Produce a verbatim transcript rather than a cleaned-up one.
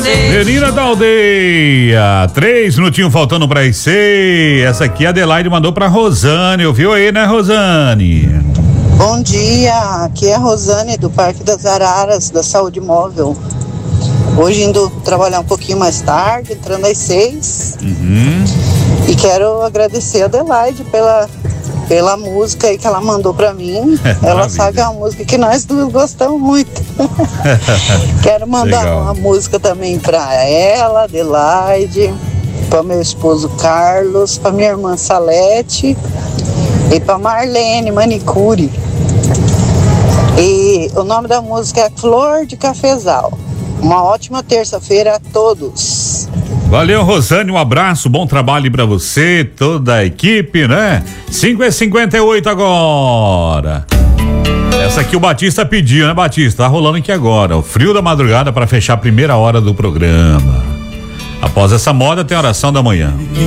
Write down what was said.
Menina da aldeia, três minutinhos faltando pra seis. Essa aqui a Adelaide mandou pra Rosane, ouviu aí, né, Rosane? Bom dia, aqui é a Rosane do Parque das Araras, da Saúde Móvel. Hoje indo trabalhar um pouquinho mais tarde, entrando às seis. Uhum. E quero agradecer a Adelaide pela, pela música aí que ela mandou pra mim. Ela sabe que é uma música que nós duas gostamos muito. Quero mandar Legal. uma música também pra ela, Adelaide, para meu esposo Carlos, pra minha irmã Salete e pra Marlene Manicure. E o nome da música é Flor de Cafezal. Uma ótima terça-feira a todos. Valeu, Rosane, um abraço, bom trabalho pra você, toda a equipe, né? cinco e cinquenta e oito agora. Essa aqui o Batista pediu, né, Batista? Tá rolando aqui agora, o frio da madrugada pra fechar a primeira hora do programa. Após essa moda tem a oração da manhã.